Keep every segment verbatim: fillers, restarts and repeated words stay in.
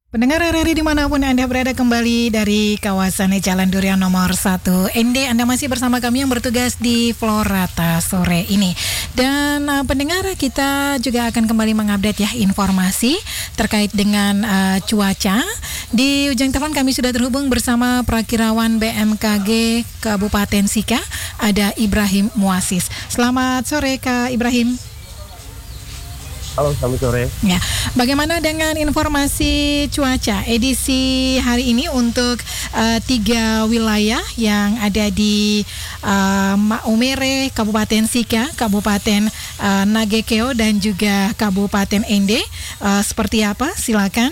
Pendengar R R I dimanapun Anda berada, kembali dari kawasan Jalan Durian nomor satu N D. Anda masih bersama kami yang bertugas di Florata sore ini. Dan uh, pendengar, kita juga akan kembali mengupdate ya informasi terkait dengan uh, cuaca. Di ujung telepon kami sudah terhubung bersama Prakirawan B M K G Kabupaten Sika, ada Ibrahim Muasis. Selamat sore Kak Ibrahim. Halo, selamat sore. Ya, bagaimana dengan informasi cuaca edisi hari ini untuk uh, tiga wilayah yang ada di uh, Maumere, Kabupaten Sika, Kabupaten uh, Nagekeo, dan juga Kabupaten Ende? Uh, seperti apa? Silakan.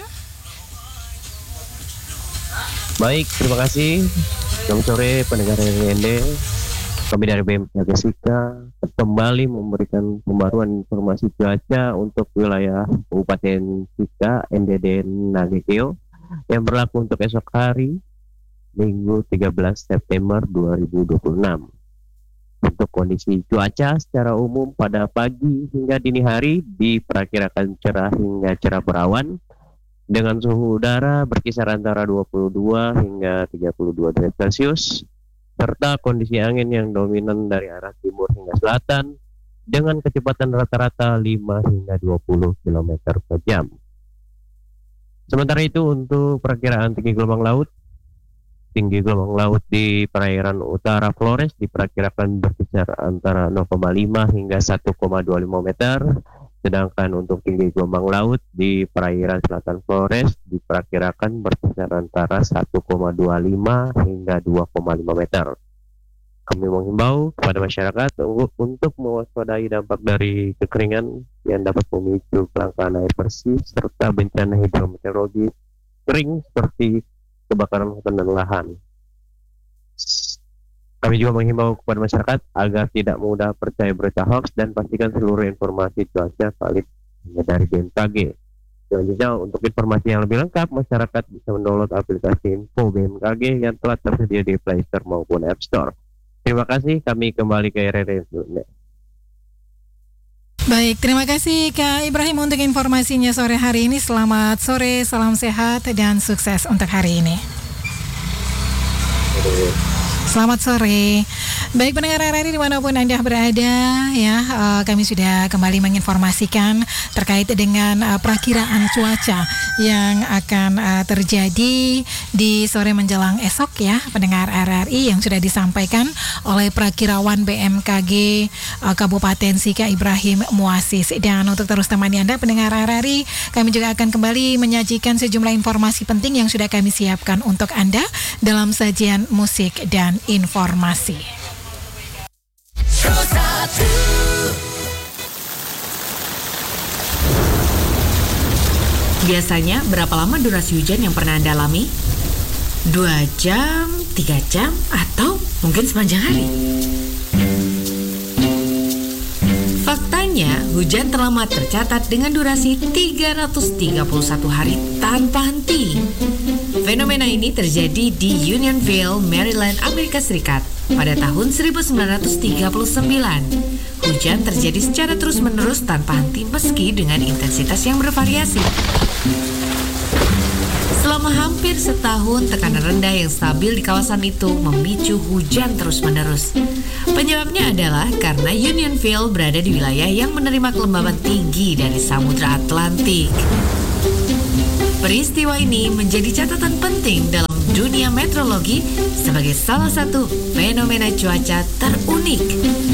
Baik, terima kasih. Selamat sore pendengar R R I Ende. Kami dari B M K G Sika kembali memberikan pembaruan informasi cuaca untuk wilayah Kabupaten Sika, N D dan Nagekeo yang berlaku untuk esok hari Minggu tiga belas September dua ribu dua puluh enam. Untuk kondisi cuaca secara umum pada pagi hingga dini hari diperkirakan cerah hingga cerah berawan dengan suhu udara berkisar antara dua puluh dua hingga tiga puluh dua derajat Celcius, serta kondisi angin yang dominan dari arah timur hingga selatan dengan kecepatan rata-rata lima hingga dua puluh kilometer per jam. Sementara itu untuk perakiraan tinggi gelombang laut, tinggi gelombang laut di perairan utara Flores diperkirakan berkisar antara nol koma lima hingga satu koma dua lima meter, sedangkan untuk tinggi gelombang laut di perairan selatan Flores diperkirakan berkisar antara satu koma dua lima hingga dua koma lima meter. Kami menghimbau kepada masyarakat untuk mewaspadai dampak dari kekeringan yang dapat memicu kelangkaan air bersih serta bencana hidrometeorologi kering seperti kebakaran hutan dan lahan. Kami juga menghimbau kepada masyarakat agar tidak mudah percaya berita hoax dan pastikan seluruh informasi cuaca valid hanya dari B M K G. Selanjutnya, untuk informasi yang lebih lengkap, masyarakat bisa mendownload aplikasi Info B M K G yang telah tersedia di Play Store maupun App Store. Terima kasih, kami kembali ke R R I. Baik, terima kasih Kak Ibrahim untuk informasinya sore hari ini. Selamat sore, salam sehat dan sukses untuk hari ini. Selamat sore. Baik pendengar R R I dimanapun Anda berada ya, uh, kami sudah kembali menginformasikan terkait dengan uh, perakiraan cuaca yang akan uh, terjadi di sore menjelang esok ya, pendengar R R I, yang sudah disampaikan oleh Prakirawan B M K G uh, Kabupaten Sika Ibrahim Muasis. Dan untuk terus temani Anda pendengar R R I, kami juga akan kembali menyajikan sejumlah informasi penting yang sudah kami siapkan untuk Anda dalam sajian musik dan informasi. Biasanya berapa lama durasi hujan yang pernah Anda alami? Dua jam, tiga jam, atau mungkin sepanjang hari? Faktanya, hujan terlama tercatat dengan durasi tiga ratus tiga puluh satu hari tanpa henti. Fenomena ini terjadi di Unionville, Maryland, Amerika Serikat pada tahun seribu sembilan ratus tiga puluh sembilan. Hujan terjadi secara terus-menerus tanpa henti meski dengan intensitas yang bervariasi. Selama hampir setahun, tekanan rendah yang stabil di kawasan itu memicu hujan terus-menerus. Penyebabnya adalah karena Unionville berada di wilayah yang menerima kelembaban tinggi dari Samudra Atlantik. Peristiwa ini menjadi catatan penting dalam dunia meteorologi sebagai salah satu fenomena cuaca terunik